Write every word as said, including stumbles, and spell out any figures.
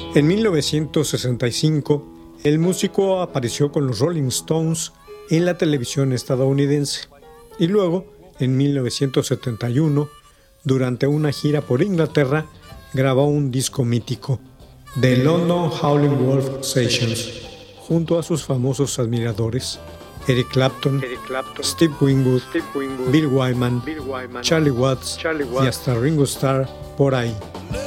En mil novecientos sesenta y cinco, el músico apareció con los Rolling Stones en la televisión estadounidense y luego, en mil novecientos setenta y uno, durante una gira por Inglaterra, grabó un disco mítico, The London Howlin' Wolf Sessions, junto a sus famosos admiradores, Eric Clapton, Eric Clapton Steve, Winwood, Steve Winwood, Bill Wyman, Bill Wyman Charlie Watts, Charlie Watts y hasta Ringo Starr por ahí.